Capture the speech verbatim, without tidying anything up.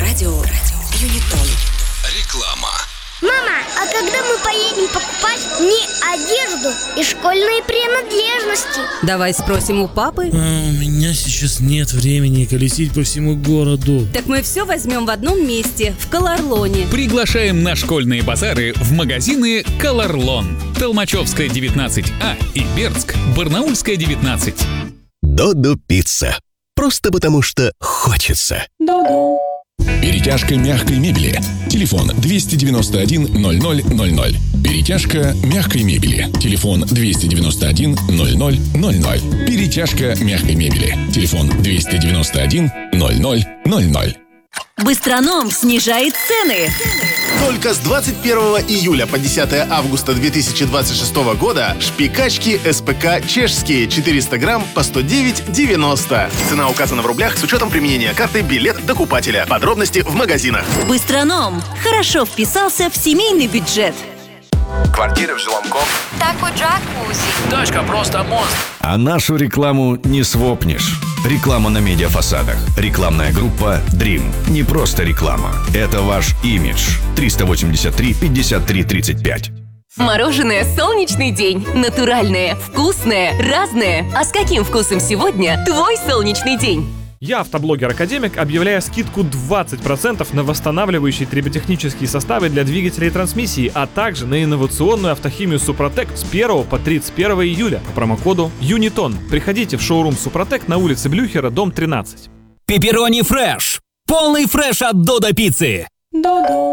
Радио Юнитон. Реклама. Мама, а когда мы поедем покупать мне одежду и школьные принадлежности? Давай спросим у папы. А, у меня сейчас нет времени колесить по всему городу. Так мы все возьмем в одном месте, в Колорлоне. Приглашаем на школьные базары в магазины «Колорлон». Толмачевская, девятнадцать А и Бердск, Барнаульская, девятнадцать. Додо пицца. Просто потому что хочется. Додо. Перетяжка мягкой мебели. Телефон двести девяносто один ноль ноль ноль ноль. Перетяжка мягкой мебели. Телефон двести девяносто один ноль ноль ноль ноль. Перетяжка мягкой мебели. Телефон двести девяносто один ноль ноль ноль ноль. Быстроном снижает цены. Только с двадцать первого июля по десятое августа две тысячи двадцать шестого года шпикачки СПК чешские четыреста грамм по сто девять девяносто. Цена указана в рублях с учетом применения карты «Билет докупателя». Подробности в магазинах. Быстроном хорошо вписался в семейный бюджет. Квартиры в жилом ком. Такой джакузи. Точка просто монстр. А нашу рекламу не свопнешь. Реклама на медиафасадах. Рекламная группа Dream. Не просто реклама. Это ваш имидж. триста восемьдесят три пятьдесят три тридцать пять. Мороженое «Солнечный день». Натуральное, вкусное, разное. А с каким вкусом сегодня твой солнечный день? Я, автоблогер-академик, объявляю скидку двадцать процентов на восстанавливающие триботехнические составы для двигателей трансмиссии, а также на инновационную автохимию Супротек с первого по тридцать первое июля по промокоду Юнитон. Приходите в шоурум Супротек на улице Блюхера, дом тринадцать. Пепперони фреш. Полный фреш от Додо пиццы. Додо.